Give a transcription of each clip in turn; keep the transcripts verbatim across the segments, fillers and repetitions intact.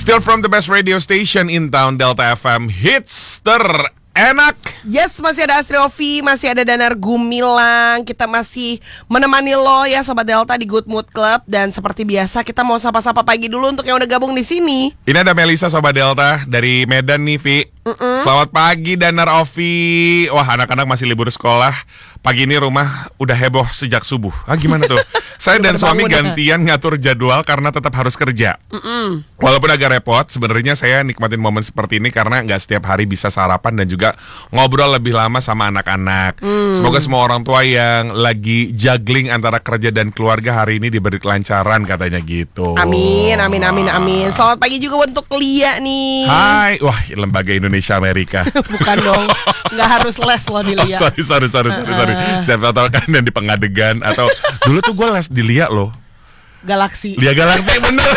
Still from the best radio station in town, Delta F M Hits terenak. Yes, masih ada Astri Ovi, masih ada Danar Gumilang. Kita masih menemani lo ya Sobat Delta di Good Mood Club. Dan seperti biasa kita mau sapa-sapa pagi dulu untuk yang udah gabung di sini. Ini ada Melisa Sobat Delta dari Medan nih, Vi. Mm-mm. Selamat pagi Danar Ovi. Wah, anak-anak masih libur sekolah. Pagi ini rumah udah heboh sejak subuh. Ah, gimana tuh? Saya dan suami gantian ngatur jadwal karena tetap harus kerja. Mm-mm. Walaupun agak repot, sebenarnya saya nikmatin momen seperti ini karena nggak setiap hari bisa sarapan dan juga ngobrol lebih lama sama anak-anak. Mm. Semoga semua orang tua yang lagi juggling antara kerja dan keluarga hari ini diberi kelancaran katanya gitu. Amin, amin, amin, amin. Selamat pagi juga untuk Lia nih. Hai, wah lembaga Indonesia Amerika. Bukan dong, nggak harus les loh di Lia. Oh, sorry, sorry, sorry, sorry, sorry. Siapa tahu kan yang di Pengadegan atau dulu tuh gue les di Lia loh. Galaksi. Lia Galaksi bener.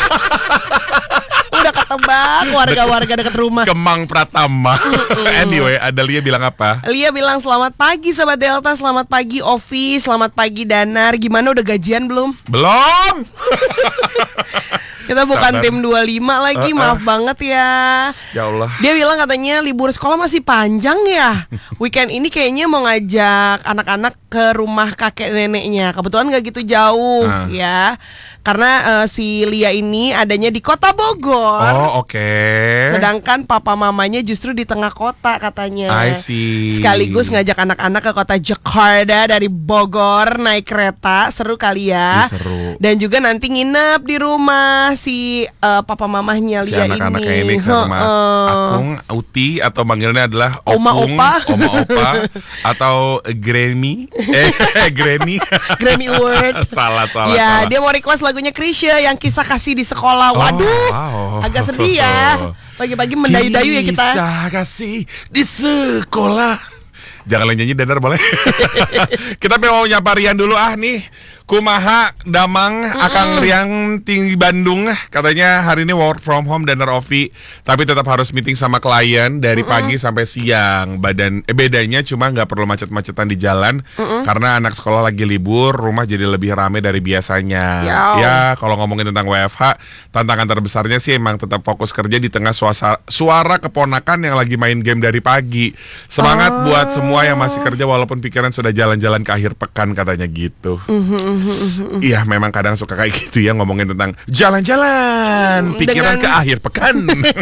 Udah ketebak warga-warga dekat rumah. Kemang Pratama. Anyway, ada Lia bilang apa? Lia bilang selamat pagi Sobat Delta, selamat pagi Ovi, selamat pagi Danar. Gimana udah gajian belum? Belum. Kita bukan Sabar. tim dua puluh lima lagi, uh, uh. maaf banget ya. Ya Allah. Dia bilang katanya libur sekolah masih panjang ya. Weekend ini kayaknya mau ngajak anak-anak ke rumah kakek neneknya. Kebetulan gak gitu jauh uh. ya. Karena uh, si Lia ini adanya di kota Bogor. Oh, oke. Okay. Sedangkan papa mamanya justru di tengah kota katanya. I see. Sekaligus ngajak anak-anak ke kota Jakarta dari Bogor naik kereta. Seru kali ya. Ih, seru. Dan juga nanti nginep di rumah si uh, papa mamahnya si Lia anak-anaknya ini. ini ke rumah uh, Akung, Uti atau manggilnya adalah Opung, Oma Opa, Oma Opa atau Grammy, eh Grammy, Grammy Award. salah salah. Ya, salah. dia mau request lagunya Krisya yang Kisah Kasih di Sekolah. Waduh, oh, wow. agak sedih ya. Pagi-pagi mendayu-dayu ya kita. Kisah Kasih di Sekolah. Jangan lo nyanyi Danar boleh. Kita mau nyapa Rian dulu ah nih. Kumaha Damang mm-mm. Akang Riang tinggi Bandung. Katanya hari ini work from home Danar Ovi, tapi tetap harus meeting sama klien dari mm-mm. pagi sampai siang. Badan eh, bedanya cuma nggak perlu macet-macetan di jalan mm-mm. karena anak sekolah lagi libur, rumah jadi lebih ramai dari biasanya. Yo. Ya kalau ngomongin tentang W F H, tantangan terbesarnya sih emang tetap fokus kerja di tengah suasana, suara keponakan yang lagi main game dari pagi. Semangat oh. buat semua yang masih kerja walaupun pikiran sudah jalan-jalan ke akhir pekan katanya gitu. Mm-hmm. Iya, memang kadang suka kayak gitu ya ngomongin tentang jalan-jalan, pikiran Dengan... ke akhir pekan.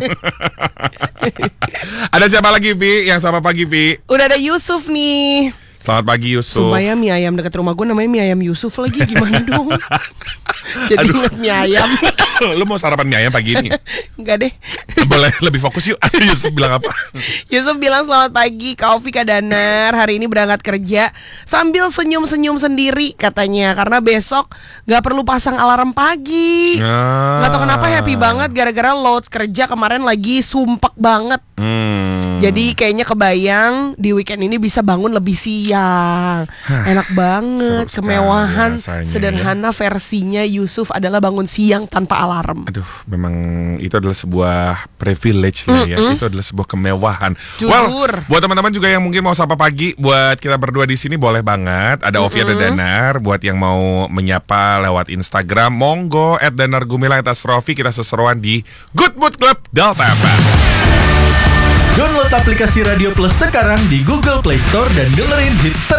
Ada siapa lagi, Vi? Yang sama pagi, Vi? Udah ada Yusuf nih. Selamat pagi Yusuf. Supaya mie ayam dekat rumah gue namanya mie ayam Yusuf lagi, gimana dong? Jadi inget mie ayam. Lu mau sarapan mie ayam pagi ini? Enggak deh. Boleh lebih fokus yuk. Yusuf bilang apa? Yusuf bilang selamat pagi Kak Ovi, Kak Danar. Hari ini berangkat kerja sambil senyum-senyum sendiri katanya, karena besok gak perlu pasang alarm pagi. ah. Gak tau kenapa happy banget gara-gara load kerja kemarin lagi sumpek banget. hmm. Jadi kayaknya kebayang di weekend ini bisa bangun lebih siang. Enak banget. Kemewahan sederhana ya. Versinya Yusuf adalah bangun siang tanpa alarm. Aduh, memang itu adalah sebuah privilege lah ya. Mm-mm. Itu adalah sebuah kemewahan. Jujur. Well, buat teman-teman juga yang mungkin mau sapa pagi, buat kita berdua di sini boleh banget. Ada Ovi, ada Danar. Buat yang mau menyapa lewat Instagram, monggo at Danar Gumilang atas Rofi. Kita seseruan di Good Mood Club Delta F M. Download aplikasi Radio Plus sekarang di Google Play Store dan dengerin hits ter